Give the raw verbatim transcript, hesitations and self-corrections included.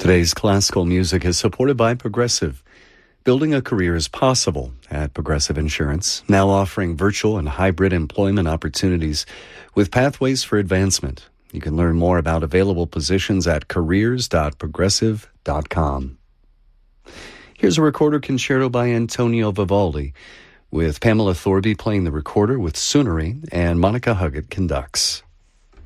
Today's classical music is supported by Progressive. Building a career is possible at Progressive Insurance, now offering virtual and hybrid employment opportunities with pathways for advancement. You can learn more about available positions at careers dot progressive dot com. Here's a recorder concerto by Antonio Vivaldi, with Pamela Thorby playing the recorder with Sunari and Monica Huggett conducts.